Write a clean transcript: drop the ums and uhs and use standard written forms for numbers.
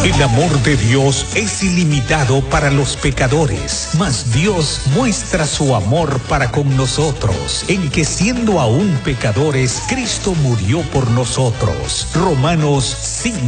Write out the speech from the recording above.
El amor de Dios es ilimitado para los pecadores, mas Dios muestra su amor para con nosotros, en que siendo aún pecadores, Cristo murió por nosotros. Romanos 5.